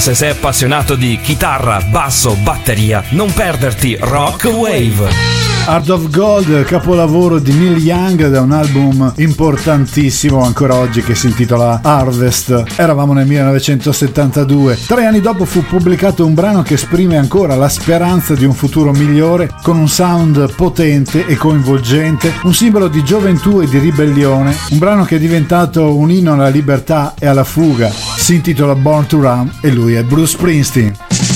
se sei appassionato di chitarra, basso, batteria, non perderti Rock Wave. Heart of Gold, capolavoro di Neil Young, da un album importantissimo ancora oggi che si intitola Harvest. Eravamo nel 1972. 3 anni dopo fu pubblicato un brano che esprime ancora la speranza di un futuro migliore, con un sound potente e coinvolgente, un simbolo di gioventù e di ribellione, un brano che è diventato un inno alla libertà e alla fuga. Si intitola Born to Run e lui è Bruce Springsteen.